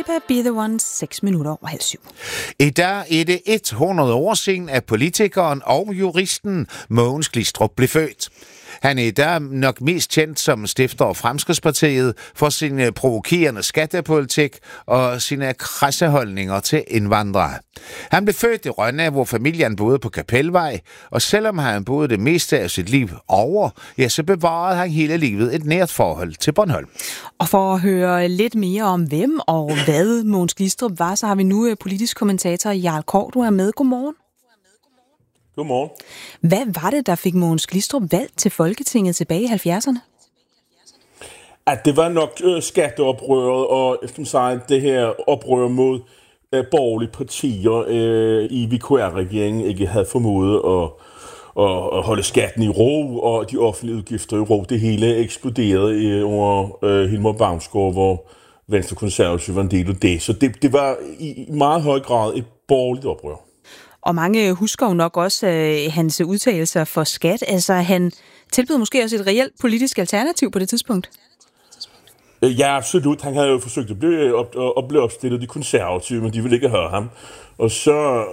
Lipa, Be The One, 6:06. I dag er det 100 år siden, at politikeren og juristen Mogens Glistrup blev født. Han er i dag nok mest kendt som stifter af Fremskridtspartiet for sin provokerende skattepolitik og sine krasse holdninger til indvandrere. Han blev født i Rønne, hvor familien boede på Kapelvej, og selvom han boede det meste af sit liv over, ja, så bevarede han hele livet et nært forhold til Bornholm. Og for at høre lidt mere om hvem og hvad Mogens Glistrup var, så har vi nu politisk kommentator Jarl Kort, du er med. Godmorgen. Godmorgen. Hvad var det, der fik Mogens Glistrup valgt til Folketinget tilbage i 70'erne? At det var nok skatteoprøret og det her oprør mod borgerlige partier i VKR-regeringen ikke havde formået at holde skatten i ro, og de offentlige udgifter i ro. Det hele eksploderede over Hilmar Bavnsgaard, hvor Venstre Konservative var en del af det. Så det var i meget høj grad et borgerligt oprør. Og mange husker jo nok også hans udtalelser for skat. Altså, han tilbød måske også et reelt politisk alternativ på det tidspunkt. Ja, absolut. Han havde jo forsøgt at blive opstillet de konservative, men de ville ikke høre ham. Og så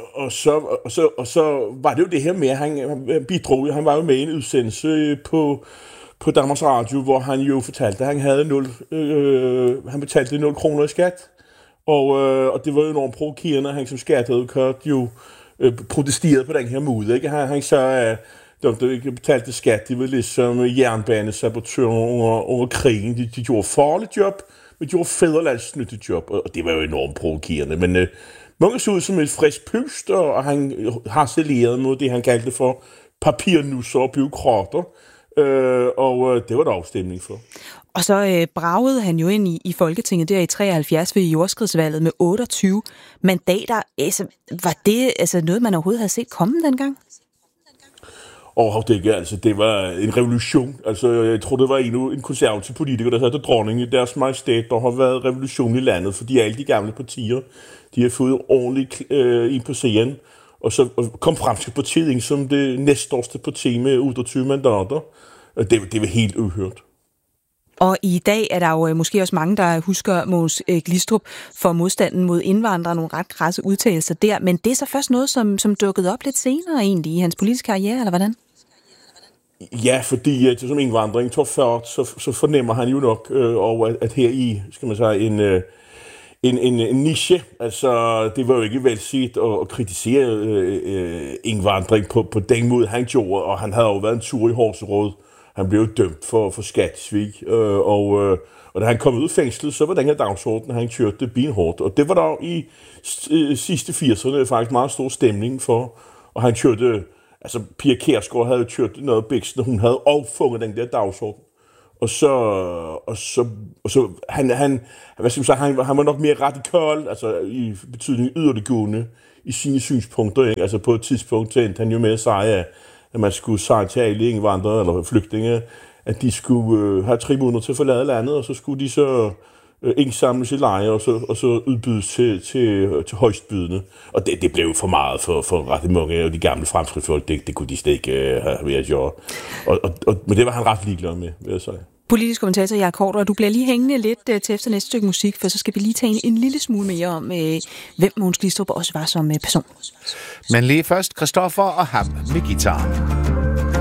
var det jo det her med, at han bidrog. Han var jo med i en udsendelse på Danmarks Radio, hvor han jo fortalte, at han betalte 0 kroner i skat. Og det var jo enormt provokerende, at han som skatteadvokat jo protesterede på den her måde. Ikke? Han sagde, at de ikke betalte skat, de var ligesom jernbanesabotører under krigen. De gjorde farligt job, men de gjorde fædrelandsnyttigt job, og det var jo enormt provokerende. Men mange så ud som et frisk pust, og han harcelerede mod det, han kaldte for papirnusser og bureaukrater, og det var der afstemning for. Og så bragede han jo ind i Folketinget der i 73 ved jordskredsvalget med 28 mandater. Altså, var det noget, man overhovedet havde set komme dengang? Det var en revolution. Altså, jeg tror, det var en konservativ politiker, der sagde til dronningen i deres majestæt, der har været revolution i landet, fordi alle de gamle partier, de har fået ordentligt ind på scenen, og så kom Fremskridtspartiet ind som det næststørste parti med 28 mandater. Det var helt uhørt. Og i dag er der jo måske også mange, der husker Mogens Glistrup for modstanden mod indvandrere, nogle ret krasse udtalelser der, men det er så først noget, som dukkede op lidt senere egentlig i hans politiske karriere, eller hvordan? Ja, fordi som indvandring tog fart, så fornemmer han jo nok over, at her i, skal man sige, en niche, altså det var jo ikke velset at kritisere indvandring på den måde, han gjorde, og han havde jo været en tur i Horserød. Han blev dømt for skattesvig, og da han kom ud af fængslet, så var den her dagsorden, han kørte benhårdt. Og det var der i sidste 80'erne faktisk meget stor stemning for. Og han kørte, altså Pia Kjærsgaard havde kørt noget bæksten, og hun havde opfundet den der dagsorden. Og så han var nok mere radikal, altså i betydning yderliggående i sine synspunkter, ikke? Altså på et tidspunkt endte han jo med at sige, at man skulle sige til alle indvandrere eller flygtninge, at de skulle have 3 måneder til at forlade landet, og så skulle de så indsamles i lejre, og så udbydes til højstbydende. Og det blev for meget for ret mange af de gamle fremskridtsfolk. Det kunne de slet ikke have ved at gøre. Men det var han ret ligeglad med, vil jeg sige. Politisk kommentator Jarl Kort, og du bliver lige hængende lidt til efter næste stykke musik, for så skal vi lige tage en lille smule mere om, hvem Mogens Glistrup også var som person. Men lige først Christoffer og ham med guitaren.